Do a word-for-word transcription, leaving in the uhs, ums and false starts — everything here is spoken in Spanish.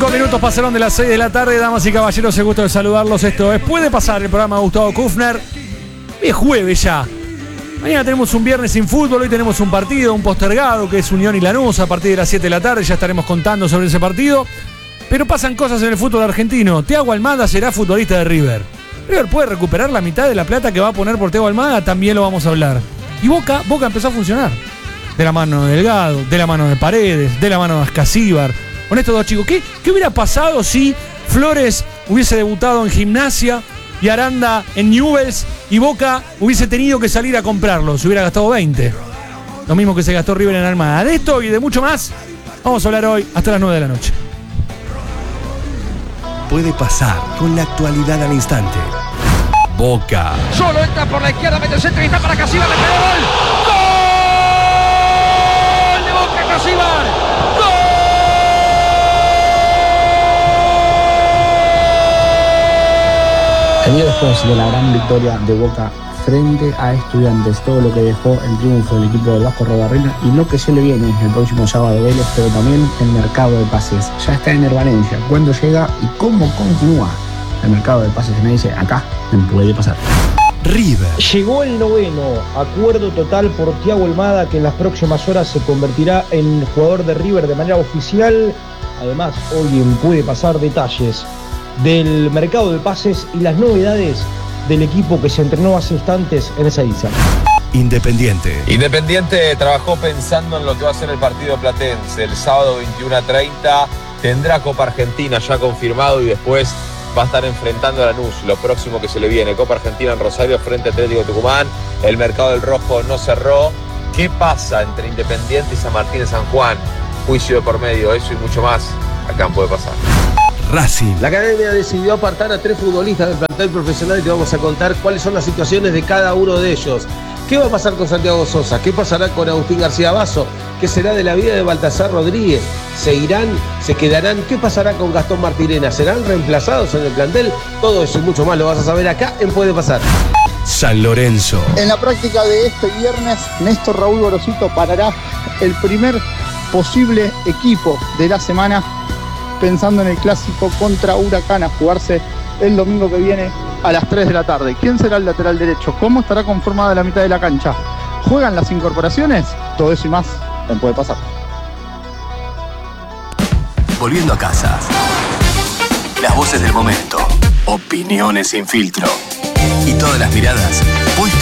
Cinco minutos pasaron de las seis de la tarde, damas y caballeros, el gusto de saludarlos. Esto es Puede Pasar, el programa de Gustavo Kufner. Hoy es jueves ya. Mañana tenemos un viernes sin fútbol, hoy tenemos un partido, un postergado, que es Unión y Lanús, a partir de las siete de la tarde, ya estaremos contando sobre ese partido. Pero pasan cosas en el fútbol argentino. Thiago Almada será futbolista de River. River puede recuperar la mitad de la plata que va a poner por Thiago Almada, también lo vamos a hablar. Y Boca, Boca empezó a funcionar. De la mano de Delgado, de la mano de Paredes, de la mano de Ascasíbar. Con estos dos chicos, ¿qué, ¿qué hubiera pasado si Flores hubiese debutado en Gimnasia y Aranda en Newell's y Boca hubiese tenido que salir a comprarlo? Se hubiera gastado veinte. Lo mismo que se gastó River en Almada. De esto y de mucho más vamos a hablar hoy hasta las nueve de la noche. Puede Pasar, con la actualidad al instante. Boca. Solo entra por la izquierda, mete el centro y está para Casíbar, le pegó gol. ¡Gol de Boca, Casíbar! ¡Gol! El día después de la gran victoria de Boca frente a Estudiantes, todo lo que dejó el triunfo del equipo del Vasco Rodarrena y lo que se le viene el próximo sábado de Vélez, pero también el mercado de pases. Ya está en el Valencia. ¿Cuándo llega y cómo continúa el mercado de pases? Se me dice acá, en Puede Pasar. River. Llegó el noveno acuerdo total por Thiago Almada, que en las próximas horas se convertirá en jugador de River de manera oficial. Además, hoy en Puede Pasar detalles del mercado de pases y las novedades del equipo que se entrenó hace instantes en esa edición. Independiente. Independiente trabajó pensando en lo que va a ser el partido platense. El sábado veintiuno a treinta tendrá Copa Argentina ya confirmado y después va a estar enfrentando a Lanús. Lo próximo que se le viene, Copa Argentina en Rosario frente a Atlético Tucumán. El mercado del rojo no cerró. ¿Qué pasa entre Independiente y San Martín de San Juan? Juicio de por medio, eso y mucho más. Acá Puede Pasar. Racing. La academia decidió apartar a tres futbolistas del plantel profesional y te vamos a contar cuáles son las situaciones de cada uno de ellos. ¿Qué va a pasar con Santiago Sosa? ¿Qué pasará con Agustín García Basso? ¿Qué será de la vida de Baltasar Rodríguez? ¿Se irán? ¿Se quedarán? ¿Qué pasará con Gastón Martirena? ¿Serán reemplazados en el plantel? Todo eso y mucho más lo vas a saber acá en Puede Pasar. San Lorenzo. En la práctica de este viernes, Néstor Raúl Gorosito parará el primer posible equipo de la semana, pensando en el clásico contra Huracán a jugarse el domingo que viene a las tres de la tarde. ¿Quién será el lateral derecho? ¿Cómo estará conformada la mitad de la cancha? ¿Juegan las incorporaciones? Todo eso y más en Puede Pasar. Volviendo a casa. Las voces del momento. Opiniones sin filtro. Y todas las miradas puestas